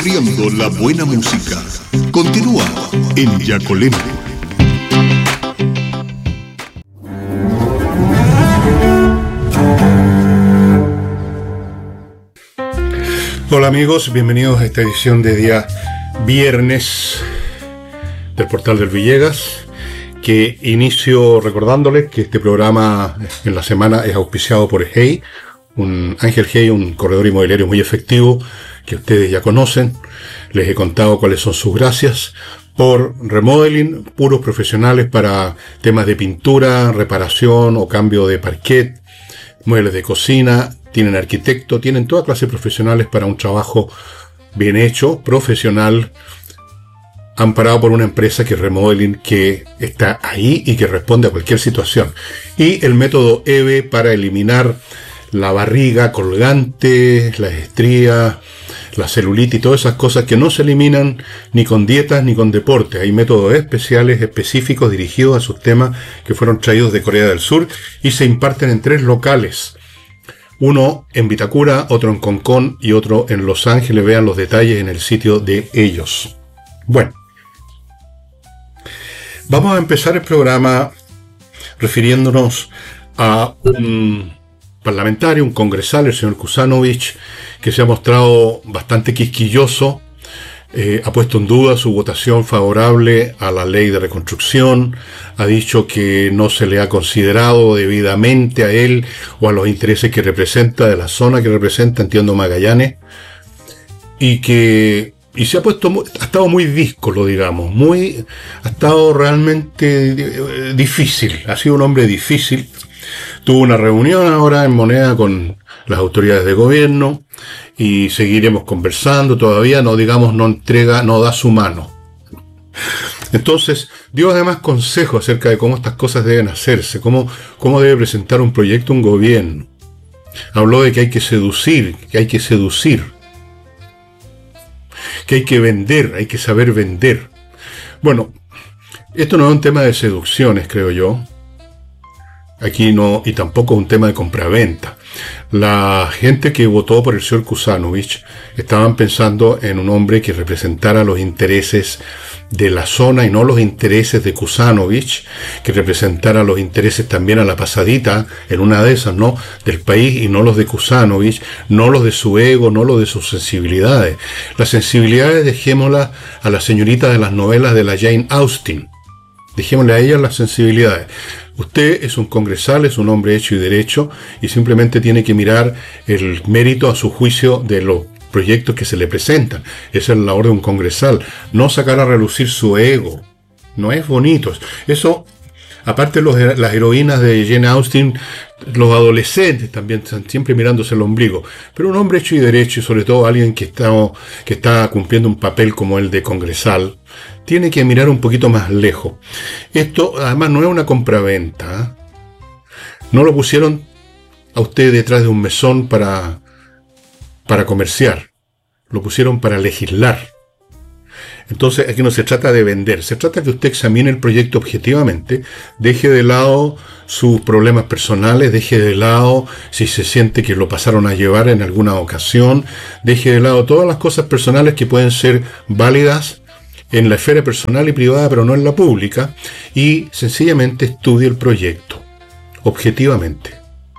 Riendo la buena música. Continúa en Yacolemo. Hola amigos, bienvenidos a esta edición de día viernes del Portal del Villegas, que inicio recordándoles que este programa en la semana es auspiciado por Hey, Ángel Hey, un corredor inmobiliario muy efectivo que ustedes ya conocen. Les he contado cuáles son sus gracias por remodeling, puros profesionales para temas de pintura, reparación o cambio de parquet, muebles de cocina, tienen arquitecto, tienen toda clase de profesionales para un trabajo bien hecho, profesional, amparado por una empresa que es remodeling, que está ahí y que responde a cualquier situación. Y el método EVE para eliminar la barriga colgante, las estrías, la celulitis y todas esas cosas que no se eliminan ni con dietas ni con deporte. Hay métodos especiales, específicos, dirigidos a sus temas que fueron traídos de Corea del Sur y se imparten en 3 locales. Uno en Vitacura, otro en Concón y otro en Los Ángeles. Vean los detalles en el sitio de ellos. Bueno, vamos a empezar el programa refiriéndonos a un parlamentario, un congresal, el señor Kuzanovich, que se ha mostrado bastante quisquilloso, ha puesto en duda su votación favorable a la ley de reconstrucción, ha dicho que no se le ha considerado debidamente a él o a los intereses que representa, de la zona que representa, entiendo, Magallanes, y se ha estado muy díscolo, digamos, ha estado realmente difícil, ha sido un hombre difícil. Tuvo una reunión ahora en Moneda con las autoridades de gobierno y seguiremos conversando. Todavía no da su mano. Entonces, dio además consejos acerca de cómo estas cosas deben hacerse, cómo debe presentar un proyecto un gobierno. Habló de que hay que seducir, que hay que vender, hay que saber vender. Bueno, esto no es un tema de seducciones, creo yo. Aquí no, y tampoco es un tema de compraventa. La gente que votó por el señor Kuzanovich estaban pensando en un hombre que representara los intereses de la zona y no los intereses de Kuzanovich, que representara los intereses también a la pasadita, en una de esas, ¿no?, del país, y no los de Kuzanovich, no los de su ego, no los de sus sensibilidades. Las sensibilidades dejémoslas a la señorita de las novelas de la Jane Austen. Dejémosle a ella las sensibilidades. Usted es un congresal, es un hombre hecho y derecho, y simplemente tiene que mirar el mérito a su juicio de los proyectos que se le presentan. Esa es la labor de un congresal. No sacar a relucir su ego. No es bonito. Eso, aparte las heroínas de Jane Austen, los adolescentes también están siempre mirándose el ombligo. Pero un hombre hecho y derecho, y sobre todo alguien que está cumpliendo un papel como el de congresal, tiene que mirar un poquito más lejos. Esto además no es una compraventa, ¿eh? No lo pusieron a usted detrás de un mesón para comerciar. Lo pusieron para legislar. Entonces aquí no se trata de vender, se trata de que usted examine el proyecto objetivamente, deje de lado sus problemas personales, deje de lado si se siente que lo pasaron a llevar en alguna ocasión, deje de lado todas las cosas personales que pueden ser válidas en la esfera personal y privada, pero no en la pública, y sencillamente estudie el proyecto, objetivamente.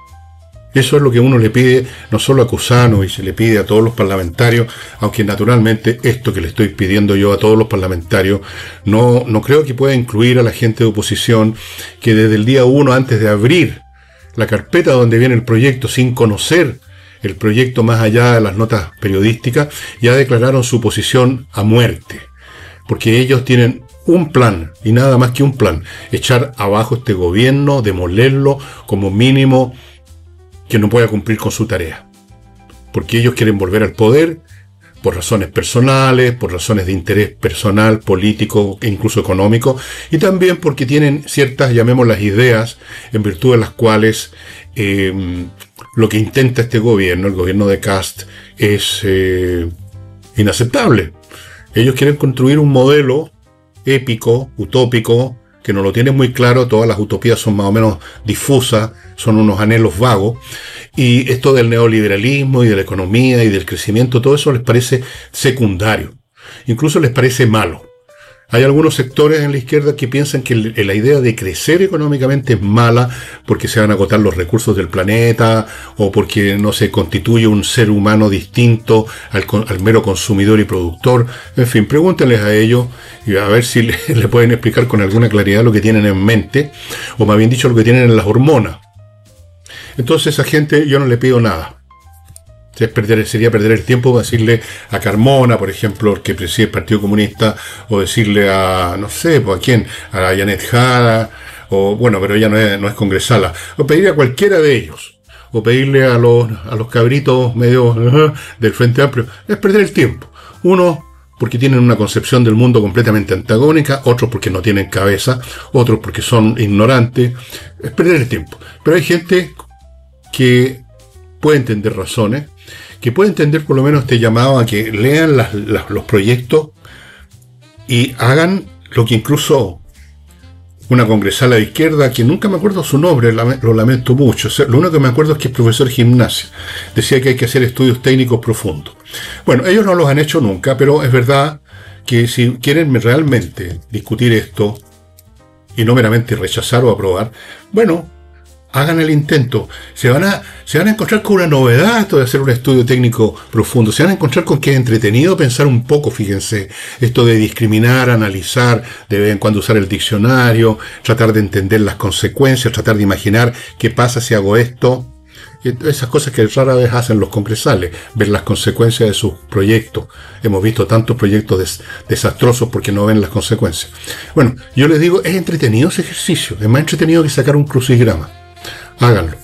Eso es lo que uno le pide, no solo a Kuzanovich, se le pide a todos los parlamentarios, aunque naturalmente esto que le estoy pidiendo yo a todos los parlamentarios, no creo que pueda incluir a la gente de oposición, que desde el día 1, antes de abrir la carpeta donde viene el proyecto, sin conocer el proyecto más allá de las notas periodísticas, ya declararon su posición a muerte. Porque ellos tienen un plan, y nada más que un plan: echar abajo este gobierno, demolerlo, como mínimo que no pueda cumplir con su tarea. Porque ellos quieren volver al poder por razones personales, por razones de interés personal, político e incluso económico, y también porque tienen ciertas, llamémoslas, ideas, en virtud de las cuales lo que intenta este gobierno, el gobierno de Kast, es inaceptable. Ellos quieren construir un modelo épico, utópico, que no lo tienen muy claro, todas las utopías son más o menos difusas, son unos anhelos vagos, y esto del neoliberalismo y de la economía y del crecimiento, todo eso les parece secundario, incluso les parece malo. Hay algunos sectores en la izquierda que piensan que la idea de crecer económicamente es mala porque se van a agotar los recursos del planeta o porque no se constituye un ser humano distinto al mero consumidor y productor. En fin, pregúntenles a ellos y a ver si le pueden explicar con alguna claridad lo que tienen en mente, o más bien dicho, lo que tienen en las hormonas. Entonces a esa gente yo no le pido nada. Sería perder el tiempo decirle a Carmona, por ejemplo, el que preside el Partido Comunista, o decirle a, no sé, pues a quién, a Janet Jara, o bueno, pero ella no es congresala, o pedirle a cualquiera de ellos, o pedirle a los cabritos medio del Frente Amplio. Es perder el tiempo. Uno, porque tienen una concepción del mundo completamente antagónica, otros porque no tienen cabeza, otros porque son ignorantes. Es perder el tiempo. Pero hay gente que puede entender razones, que puede entender por lo menos este llamado a que lean los proyectos y hagan lo que incluso una congresala de izquierda, que nunca me acuerdo su nombre, lo lamento mucho, lo único que me acuerdo es que es profesor de gimnasia, decía que hay que hacer estudios técnicos profundos. Bueno, ellos no los han hecho nunca, pero es verdad que si quieren realmente discutir esto y no meramente rechazar o aprobar, bueno, hagan el intento. Se van a encontrar con una novedad esto de hacer un estudio técnico profundo. Se van a encontrar con que es entretenido pensar un poco, fíjense, esto de discriminar, analizar, de vez en cuando usar el diccionario, tratar de entender las consecuencias, tratar de imaginar qué pasa si hago esto. Esas cosas que rara vez hacen los congresales, ver las consecuencias de sus proyectos. Hemos visto tantos proyectos desastrosos porque no ven las consecuencias. Bueno, yo les digo, es entretenido ese ejercicio, es más entretenido que sacar un crucigrama. Háganlo.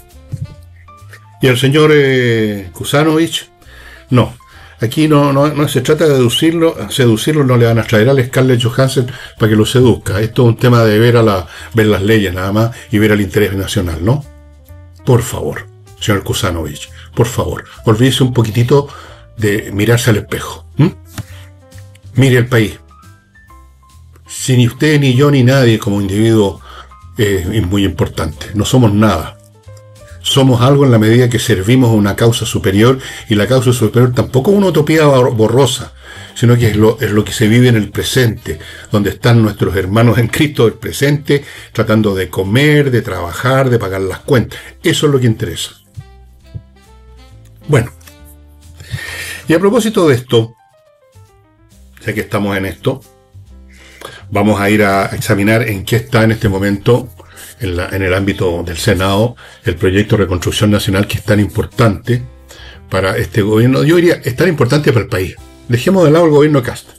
Y el señor Kuzanovich, no. Aquí no se trata de seducirlo, no le van a traer al Scarlett Johansson para que lo seduzca. Esto es un tema de ver las leyes nada más y ver el interés nacional, ¿no? Por favor, señor Kuzanovich, por favor, olvídese un poquitito de mirarse al espejo. Mire el país. Si ni usted, ni yo, ni nadie como individuo es muy importante. No somos nada. Somos algo en la medida que servimos a una causa superior, y la causa superior tampoco es una utopía borrosa, sino que es lo que se vive en el presente, donde están nuestros hermanos en Cristo del presente, tratando de comer, de trabajar, de pagar las cuentas. Eso es lo que interesa. Bueno, y a propósito de esto, ya que estamos en esto, vamos a ir a examinar en qué está en este momento en el ámbito del Senado el proyecto de reconstrucción nacional, que es tan importante para este gobierno. Yo diría, es tan importante para el país. Dejemos de lado el gobierno Kast.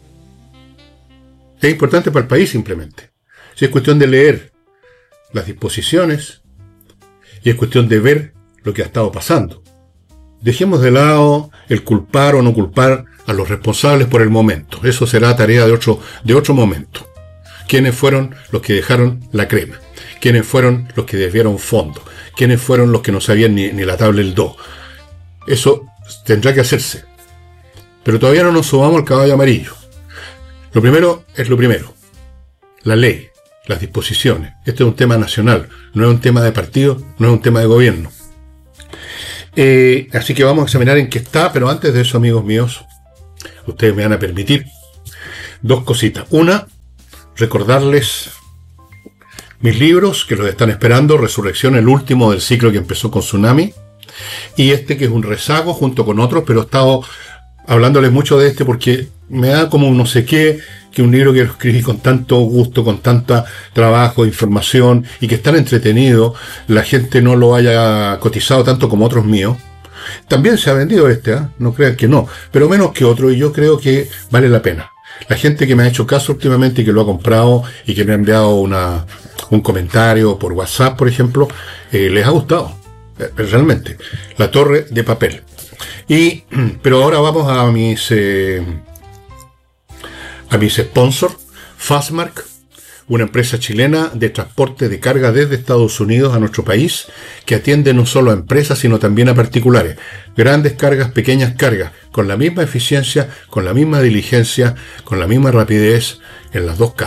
Es importante para el país simplemente. Si es cuestión de leer las disposiciones y es cuestión de ver lo que ha estado pasando. Dejemos de lado el culpar o no culpar a los responsables por el momento. Eso será tarea de otro momento. ¿Quiénes fueron los que dejaron la crema? ¿Quiénes fueron los que desviaron fondo? ¿Quiénes fueron los que no sabían ni la tabla del do? Eso tendrá que hacerse. Pero todavía no nos subamos al caballo amarillo. Lo primero es lo primero. La ley, las disposiciones. Este es un tema nacional, no es un tema de partido, no es un tema de gobierno. Así que vamos a examinar en qué está, pero antes de eso, amigos míos, ustedes me van a permitir dos cositas. Una, recordarles mis libros que los están esperando: Resurrección, el último del ciclo que empezó con Tsunami, y este que es un rezago junto con otros, pero he estado hablándoles mucho de este porque me da como no sé qué, que un libro que lo escribí con tanto gusto, con tanta trabajo, información, y que es tan entretenido, la gente no lo haya cotizado tanto como otros míos. También se ha vendido no crean que no, pero menos que otro, y yo creo que vale la pena. La gente que me ha hecho caso últimamente y que lo ha comprado y que me ha enviado un comentario por WhatsApp, por ejemplo, les ha gustado, realmente. La Torre de Papel. Pero ahora vamos a mis sponsors. Fastmark, una empresa chilena de transporte de carga desde Estados Unidos a nuestro país, que atiende no solo a empresas, sino también a particulares. Grandes cargas, pequeñas cargas, con la misma eficiencia, con la misma diligencia, con la misma rapidez, en los dos casos.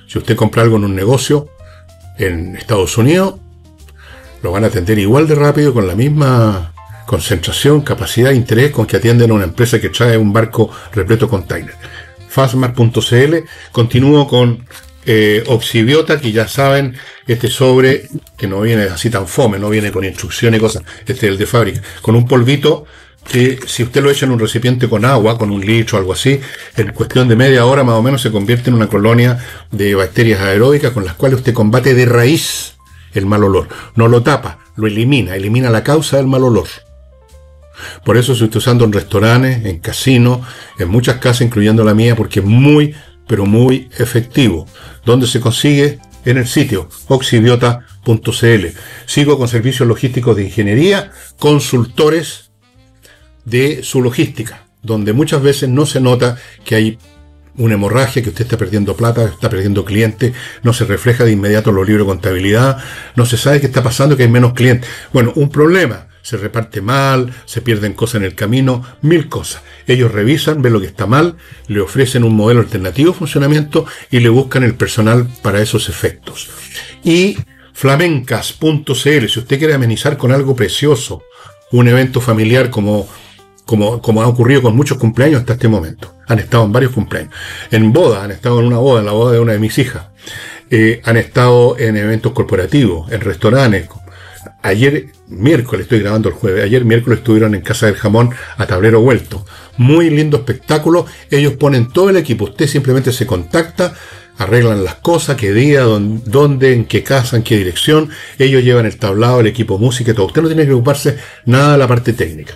Si usted compra algo en un negocio en Estados Unidos, lo van a atender igual de rápido, con la misma concentración, capacidad e interés con que atienden a una empresa que trae un barco repleto de containers. Fastmark.cl. Continúo con Oxibiota, que ya saben, este sobre que no viene así tan fome, no viene con instrucciones y cosas, este es el de fábrica, con un polvito que si usted lo echa en un recipiente con agua, con 1 litro o algo así, en cuestión de media hora más o menos se convierte en una colonia de bacterias aeróbicas con las cuales usted combate de raíz el mal olor. No lo tapa, lo elimina la causa del mal olor. Por eso se está usando en restaurantes, en casinos, en muchas casas, incluyendo la mía, porque es muy, pero muy efectivo. ¿Dónde se consigue? En el sitio oxibiota.cl. Sigo con servicios logísticos de ingeniería, consultores de su logística, donde muchas veces no se nota que hay una hemorragia, que usted está perdiendo plata, está perdiendo clientes, no se refleja de inmediato en los libros de contabilidad, no se sabe qué está pasando, que hay menos clientes. Bueno, un problema, se reparte mal, se pierden cosas en el camino, 1000 cosas. Ellos revisan, ven lo que está mal, le ofrecen un modelo alternativo de funcionamiento y le buscan el personal para esos efectos. Y flamencas.cl, si usted quiere amenizar con algo precioso un evento familiar como ha ocurrido con muchos cumpleaños hasta este momento. Han estado en varios cumpleaños. En bodas, han estado en la boda de una de mis hijas. Han estado en eventos corporativos, en restaurantes. Ayer miércoles, estoy grabando el jueves, ayer miércoles estuvieron en Casa del Jamón a tablero vuelto. Muy lindo espectáculo. Ellos ponen todo el equipo. Usted simplemente se contacta, arreglan las cosas, qué día, dónde, en qué casa, en qué dirección. Ellos llevan el tablado, el equipo música y todo. Usted no tiene que preocuparse nada de la parte técnica.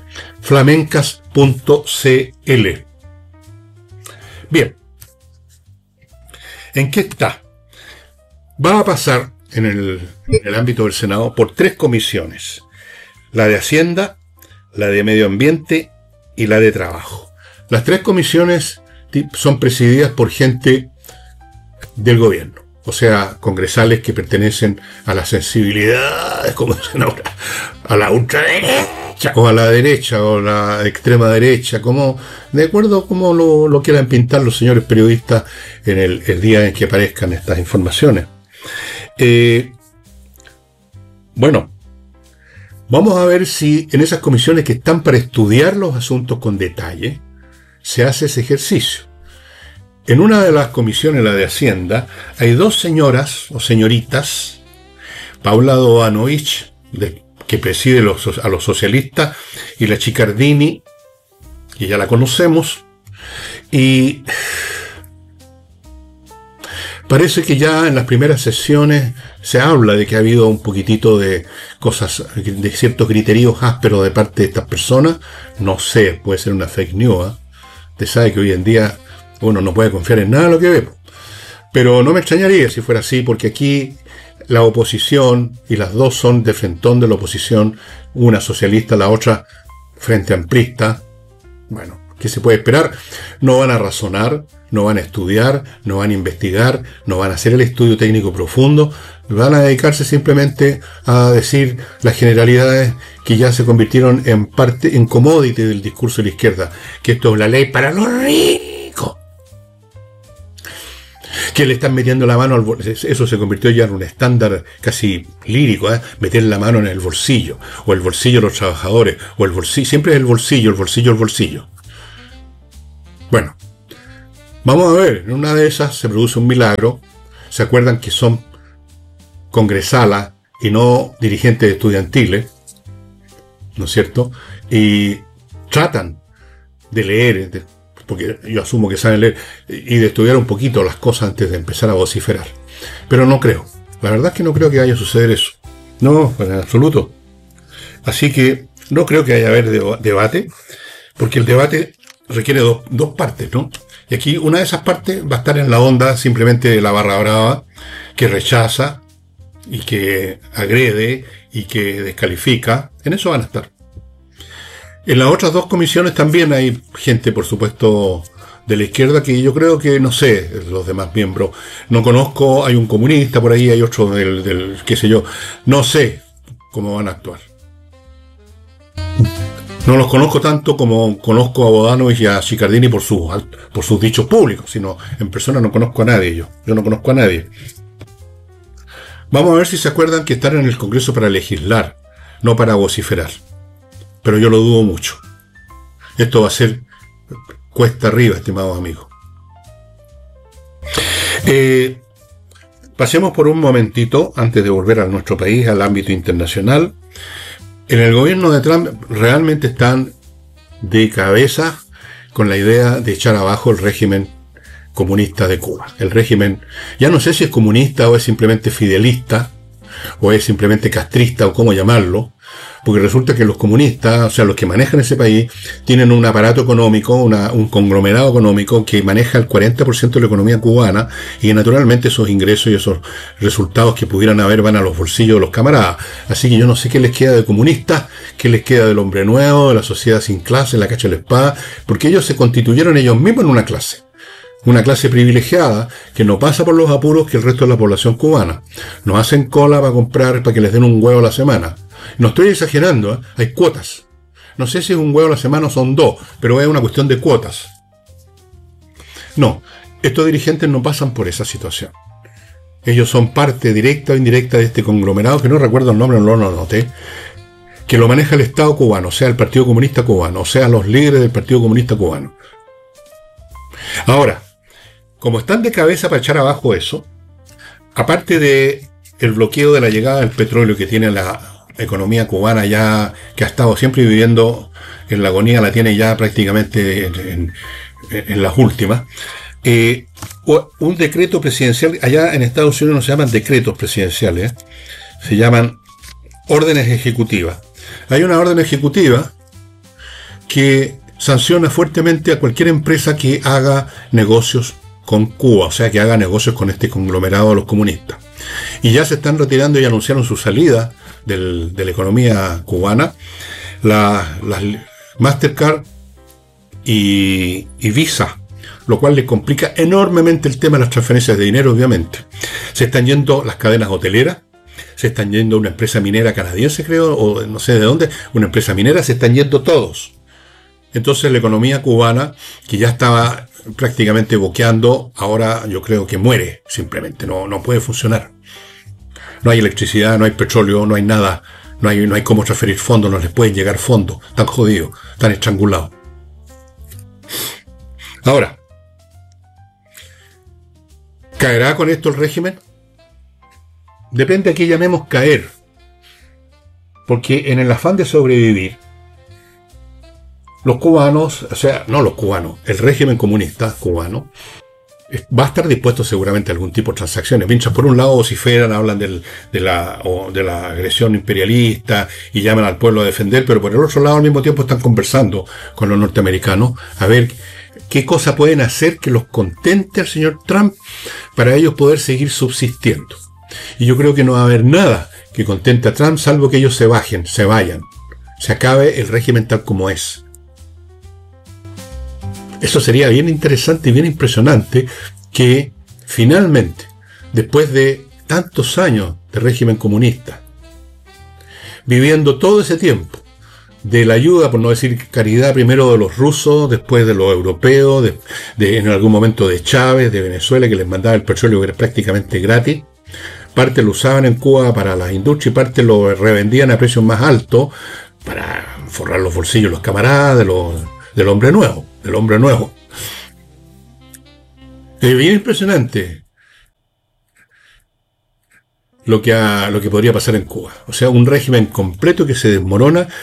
Flamencas.cl. Bien. ¿En qué está? Va a pasar en el ámbito del Senado por 3 comisiones. La de Hacienda, la de Medio Ambiente y la de Trabajo. Las 3 comisiones son presididas por gente del gobierno, o sea, congresales que pertenecen a las sensibilidades, como dicen ahora, a la ultraderecha, o a la derecha, o la extrema derecha, como, de acuerdo a cómo lo quieran pintar los señores periodistas en el día en que aparezcan estas informaciones. Bueno, vamos a ver si en esas comisiones que están para estudiar los asuntos con detalle, se hace ese ejercicio. En una de las comisiones, la de Hacienda, hay 2 señoras o señoritas, Paula Doanovich, que preside a los socialistas, y la Chicardini, que ya la conocemos, y parece que ya en las primeras sesiones se habla de que ha habido un poquitito de cosas, de ciertos criterios ásperos de parte de estas personas. No sé, puede ser una fake news, ¿eh? Usted sabe que hoy en día uno no puede confiar en nada de lo que ve. Pero no me extrañaría si fuera así, porque aquí la oposición, y las 2 son de frentón de la oposición, una socialista, la otra frente amplista. Bueno, ¿qué se puede esperar? No van a razonar, no van a estudiar, no van a investigar, no van a hacer el estudio técnico profundo, van a dedicarse simplemente a decir las generalidades que ya se convirtieron en parte, en commodity del discurso de la izquierda, que esto es la ley para los ricos, que le están metiendo la mano al bolsillo. Eso se convirtió ya en un estándar casi lírico, meter la mano en el bolsillo, o el bolsillo de los trabajadores, o el bolsillo, siempre es el bolsillo, el bolsillo, el bolsillo. Bueno, vamos a ver, en una de esas se produce un milagro. ¿Se acuerdan que son congresalas y no dirigentes estudiantiles? ¿No es cierto? Y tratan de leer, porque yo asumo que saben leer, y de estudiar un poquito las cosas antes de empezar a vociferar. Pero no creo. La verdad es que no creo que vaya a suceder eso. No, en absoluto. Así que no creo que vaya a haber debate, porque el debate requiere dos partes, ¿no? Y aquí una de esas partes va a estar en la onda simplemente de la barra brava, que rechaza y que agrede y que descalifica. En eso van a estar. En las otras 2 comisiones también hay gente, por supuesto, de la izquierda, que yo creo que, no sé, los demás miembros, no conozco, hay un comunista por ahí, hay otro del qué sé yo, no sé cómo van a actuar. No los conozco tanto como conozco a Bodanovich y a Ciccardini por sus dichos públicos, sino en persona no conozco a nadie yo no conozco a nadie. Vamos a ver si se acuerdan que están en el Congreso para legislar, no para vociferar. Pero yo lo dudo mucho. Esto va a ser cuesta arriba, estimados amigos. Pasemos por un momentito, antes de volver a nuestro país, al ámbito internacional. En el gobierno de Trump realmente están de cabeza con la idea de echar abajo el régimen comunista de Cuba. El régimen, ya no sé si es comunista o es simplemente fidelista, o es simplemente castrista, o cómo llamarlo, porque resulta que los comunistas, o sea, los que manejan ese país, tienen un aparato económico, un conglomerado económico que maneja el 40% de la economía cubana, y naturalmente esos ingresos y esos resultados que pudieran haber van a los bolsillos de los camaradas. Así que yo no sé qué les queda de comunistas, qué les queda del hombre nuevo, de la sociedad sin clase, la cacha de la espada, porque ellos se constituyeron ellos mismos en una clase privilegiada que no pasa por los apuros que el resto de la población cubana. No hacen cola para comprar, para que les den un huevo a la semana. No estoy exagerando, ¿eh? Hay cuotas. No sé si es un huevo a la semana o son 2, pero es una cuestión de cuotas. No, estos dirigentes no pasan por esa situación. Ellos son parte directa o indirecta de este conglomerado, que no recuerdo el nombre, no lo anoté, que lo maneja el Estado cubano, o sea, el Partido Comunista Cubano, o sea, los líderes del Partido Comunista Cubano. Ahora, como están de cabeza para echar abajo eso, aparte de el bloqueo de la llegada del petróleo que tiene la economía cubana ya, que ha estado siempre viviendo en la agonía, la tiene ya prácticamente en las últimas, un decreto presidencial, allá en Estados Unidos no se llaman decretos presidenciales, se llaman órdenes ejecutivas. Hay una orden ejecutiva que sanciona fuertemente a cualquier empresa que haga negocios con Cuba, o sea, que haga negocios con este conglomerado de los comunistas. Y ya se están retirando y anunciaron su salida de la economía cubana. Las Mastercard y Visa, lo cual le complica enormemente el tema de las transferencias de dinero, obviamente. Se están yendo las cadenas hoteleras, se están yendo una empresa minera canadiense, creo, o no sé de dónde, una empresa minera, se están yendo todos. Entonces la economía cubana, que ya estaba prácticamente boqueando, ahora yo creo que muere, simplemente, no puede funcionar. No hay electricidad, no hay petróleo, no hay nada, no hay cómo transferir fondos, no les pueden llegar fondos, están jodidos, están estrangulados. Ahora, ¿caerá con esto el régimen? Depende a qué llamemos caer, porque en el afán de sobrevivir, los cubanos, o sea, no los cubanos, el régimen comunista cubano va a estar dispuesto seguramente a algún tipo de transacciones. Mientras por un lado vociferan, hablan de la agresión imperialista y llaman al pueblo a defender, pero por el otro lado al mismo tiempo están conversando con los norteamericanos a ver qué cosa pueden hacer que los contente al señor Trump para ellos poder seguir subsistiendo. Y yo creo que no va a haber nada que contente a Trump salvo que ellos se vayan, se acabe el régimen tal como es. Eso sería bien interesante y bien impresionante que finalmente, después de tantos años de régimen comunista, viviendo todo ese tiempo de la ayuda, por no decir caridad, primero de los rusos, después de los europeos, en algún momento de Chávez, de Venezuela, que les mandaba el petróleo que era prácticamente gratis, parte lo usaban en Cuba para las industrias y parte lo revendían a precios más altos para forrar los bolsillos de los camaradas, del hombre nuevo. Es bien impresionante lo que podría pasar en Cuba. O sea, un régimen completo que se desmorona